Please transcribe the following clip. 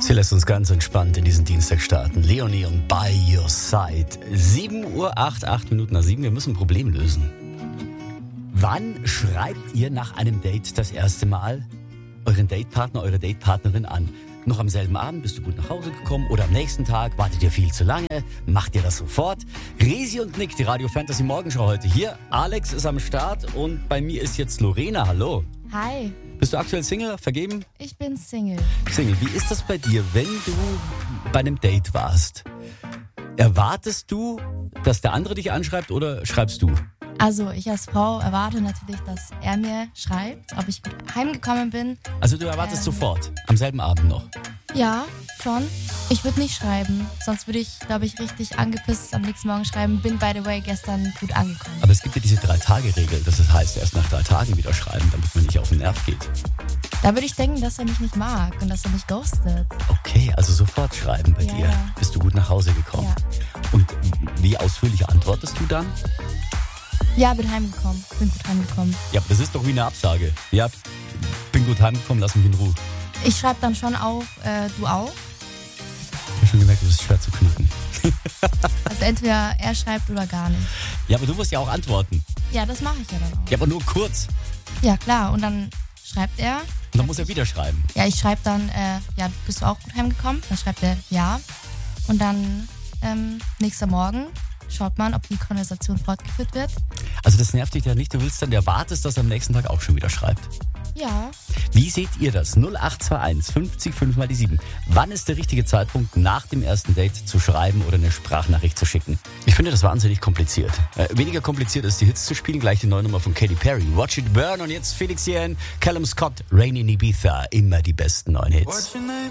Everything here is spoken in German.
Sie lässt uns ganz entspannt in diesen Dienstag starten. Leonie und By Your Side. 7:08 Uhr, 8 Minuten nach 7. Wir müssen ein Problem lösen. Wann schreibt ihr nach einem Date das erste Mal euren Datepartner, eure Datepartnerin an? Noch am selben Abend bist du gut nach Hause gekommen oder am nächsten Tag wartet ihr viel zu lange? Macht ihr das sofort? Resi und Nick, die Radio Fantasy Morgenschau heute hier. Alex ist am Start und bei mir ist jetzt Lorena. Hallo. Hi. Bist du aktuell Single, vergeben? Ich bin Single. Single, wie ist das bei dir, wenn du bei einem Date warst? Erwartest du, dass der andere dich anschreibt oder schreibst du? Also ich als Frau erwarte natürlich, dass er mir schreibt, ob ich gut heimgekommen bin. Also du erwartest sofort, am selben Abend noch? Ja, schon. Ich würde nicht schreiben, sonst würde ich, glaube ich, richtig angepisst am nächsten Morgen schreiben, bin by the way gestern gut angekommen. Aber es gibt ja diese 3-Tage-Regel, das heißt, erst nach 3 Tagen wieder schreiben, damit man nicht auf den Nerv geht. Da würde ich denken, dass er mich nicht mag und dass er mich ghostet. Okay, also sofort schreiben bei Ja. dir. Bist du gut nach Hause gekommen? Ja. Und wie ausführlich antwortest du dann? Ja, bin heimgekommen, bin gut heimgekommen. Ja, das ist doch wie eine Absage. Ja, bin gut heimgekommen, lass mich in Ruhe. Ich schreibe dann schon auf, du auch. Ich habe schon gemerkt, du bist schwer zu knicken. Also entweder er schreibt oder gar nicht. Ja, aber du musst ja auch antworten. Ja, das mache ich ja dann auch. Ja, aber nur kurz. Ja, klar. Und dann schreibt er. Und dann muss er wieder schreiben. Ja, ich schreibe dann, ja, bist du auch gut heimgekommen? Dann schreibt er, ja. Und dann nächster Morgen schaut man, ob die Konversation fortgeführt wird. Also das nervt dich ja nicht. Du erwartest, dass er am nächsten Tag auch schon wieder schreibt. Ja. Wie seht ihr das? 0821 50 5 mal die 7. Wann ist der richtige Zeitpunkt, nach dem ersten Date zu schreiben oder eine Sprachnachricht zu schicken? Ich finde das wahnsinnig kompliziert. Weniger kompliziert ist, die Hits zu spielen. Gleich die neue Nummer von Katy Perry. Watch It Burn und jetzt Felix Jähn, Callum Scott, Rain in Ibiza. Immer die besten neuen Hits.